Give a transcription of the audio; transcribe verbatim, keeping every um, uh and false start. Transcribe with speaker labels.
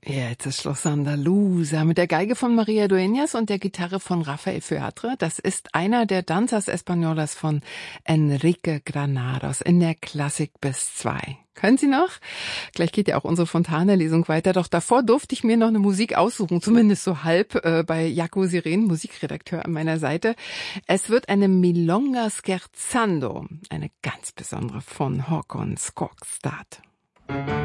Speaker 1: Jetzt ist Schloss Andalusa mit der Geige von Maria Dueñas und der Gitarre von Rafael Featre. Das ist einer der Danzas Españolas von Enrique Granados in der Klassik bis zwei. Können Sie noch? Gleich geht ja auch unsere Fontane-Lesung weiter. Doch davor durfte ich mir noch eine Musik aussuchen, zumindest so halb, äh, bei Jaco Siren, Musikredakteur an meiner Seite. Es wird eine Milonga Scherzando, eine ganz besondere von Håkon Skogstad.